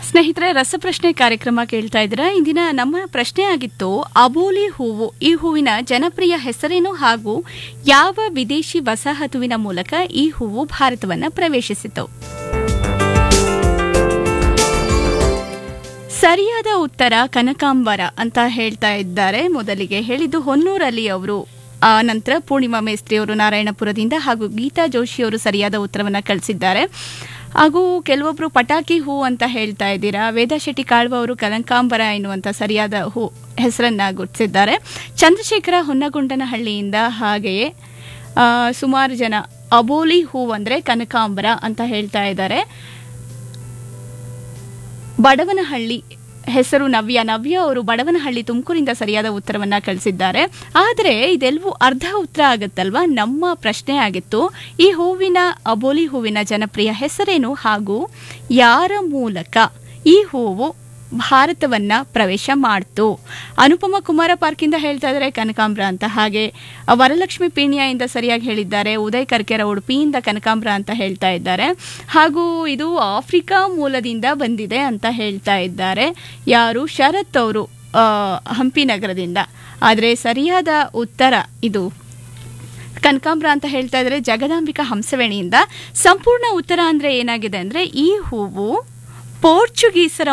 ಸ್ನೇಹಿತರೆ, ರಸಪ್ರಶ್ನೆ ಕಾರ್ಯಕ್ರಮ ಕೇಳ್ತಾ ಇದ್ದೀರಾ. ಇಂದಿನ ನಮ್ಮ ಪ್ರಶ್ನೆ ಆಗಿತ್ತು, ಅಬೋಲಿ ಹೂವು ಈ ಹೂವಿನ ಜನಪ್ರಿಯ ಹೆಸರೇನು ಹಾಗೂ ಯಾವ ವಿದೇಶಿ ವಸಾಹತುವಿನ ಮೂಲಕ ಈ ಹೂವು ಭಾರತವನ್ನು ಪ್ರವೇಶಿಸಿತು? ಸರಿಯಾದ ಉತ್ತರ ಕನಕಾಂಬರ ಅಂತ ಹೇಳ್ತಾ ಇದ್ದಾರೆ. ಮೊದಲಿಗೆ ಹೇಳಿದ್ದು ಹೊನ್ನೂರಲ್ಲಿ ಅವರು, ನಂತರ ಪೂರ್ಣಿಮಾ ಮೇಸ್ತ್ರಿ ಅವರು ನಾರಾಯಣಪುರದಿಂದ ಹಾಗೂ ಗೀತಾ ಜೋಶಿ ಅವರು ಸರಿಯಾದ ಉತ್ತರವನ್ನು ಕಳಿಸಿದ್ದಾರೆ. ಹಾಗೂ ಕೆಲವೊಬ್ರು ಪಟಾಕಿ ಹೂ ಅಂತ ಹೇಳ್ತಾ ಇದ್ದೀರಾ. ವೇದಾ ಶೆಟ್ಟಿ ಕಾಳ್ವ ಅವರು ಕನಕಾಂಬರ ಎನ್ನುವಂಥ ಸರಿಯಾದ ಹೂ ಹೆಸರನ್ನ ಗುರುತಿಸಿದ್ದಾರೆ. ಚಂದ್ರಶೇಖರ ಹೊನ್ನಗುಂಡನಹಳ್ಳಿಯಿಂದ ಹಾಗೆಯೇ ಸುಮಾರು ಜನ ಅಬೋಲಿ ಹೂ ಅಂದರೆ ಕನಕಾಂಬರ ಅಂತ ಹೇಳ್ತಾ ಇದ್ದಾರೆ. ಬಡವನಹಳ್ಳಿ ಹೆಸರು ನವ್ಯ ಅವರು ಬಡವನಹಳ್ಳಿ ತುಮಕೂರಿಂದ ಸರಿಯಾದ ಉತ್ತರವನ್ನ ಕಳಿಸಿದ್ದಾರೆ. ಆದರೆ ಇದೆಲ್ಲವೂ ಅರ್ಧ ಉತ್ತರ ಆಗುತ್ತಲ್ವಾ? ನಮ್ಮ ಪ್ರಶ್ನೆ ಆಗಿತ್ತು, ಈ ಹೂವಿನ ಅಬೋಲಿ ಹೂವಿನ ಜನಪ್ರಿಯ ಹೆಸರೇನು ಹಾಗೂ ಯಾರ ಮೂಲಕ ಈ ಹೂವು ಭಾರತವನ್ನ ಪ್ರವೇಶ ಮಾಡ್ತು? ಅನುಪಮ ಕುಮಾರ ಪಾರ್ಕಿಂದ ಹೇಳ್ತಾ ಇದ್ದಾರೆ ಕನಕಾಂಬ್ರ ಅಂತ. ಹಾಗೆ ವರಲಕ್ಷ್ಮಿ ಪೀಣ್ಯದಿಂದ ಸರಿಯಾಗಿ ಹೇಳಿದ್ದಾರೆ. ಉದಯ್ ಕರ್ಕೆರ ಉಡುಪಿಯಿಂದ ಕನಕಾಂಬ್ರ ಅಂತ ಹೇಳ್ತಾ ಇದ್ದಾರೆ. ಹಾಗೂ ಇದು ಆಫ್ರಿಕಾ ಮೂಲದಿಂದ ಬಂದಿದೆ ಅಂತ ಹೇಳ್ತಾ ಇದ್ದಾರೆ. ಯಾರು? ಶರತ್ ಅವರು ಹಂಪಿ ನಗರದಿಂದ. ಆದರೆ ಸರಿಯಾದ ಉತ್ತರ ಇದು ಕನಕಾಂಬ್ರ ಅಂತ ಹೇಳ್ತಾ ಇದ್ದಾರೆ ಜಗದಾಂಬಿಕಾ ಹಂಸವೇಣಿಯಿಂದ. ಸಂಪೂರ್ಣ ಉತ್ತರ ಅಂದ್ರೆ ಏನಾಗಿದೆ ಅಂದ್ರೆ, ಈ ಹೂವು ಪೋರ್ಚುಗೀಸರ